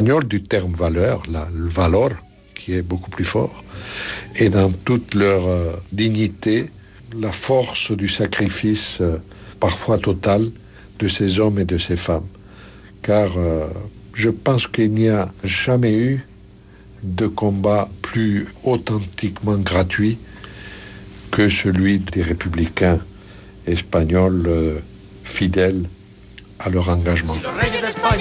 espagnol du terme valeur, le valor, qui est beaucoup plus fort, et dans toute leur dignité, la force du sacrifice parfois total de ces hommes et de ces femmes. Car je pense qu'il n'y a jamais eu de combat plus authentiquement gratuit que celui des républicains espagnols fidèles à leur engagement.